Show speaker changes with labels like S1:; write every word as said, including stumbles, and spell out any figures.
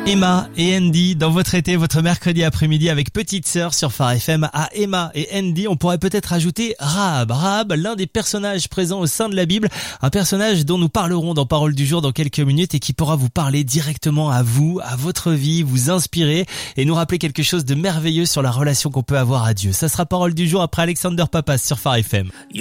S1: Emma et Andy dans votre été, votre mercredi après-midi avec Petite Sœur sur Phare F M. À Emma et Andy, on pourrait peut-être ajouter Rahab. Rahab, l'un des personnages présents au sein de la Bible, un personnage dont nous parlerons dans Parole du jour dans quelques minutes et qui pourra vous parler directement à vous, à votre vie, vous inspirer et nous rappeler quelque chose de merveilleux sur la relation qu'on peut avoir à Dieu. Ça sera Parole du jour après Alexander Papas sur Phare F M.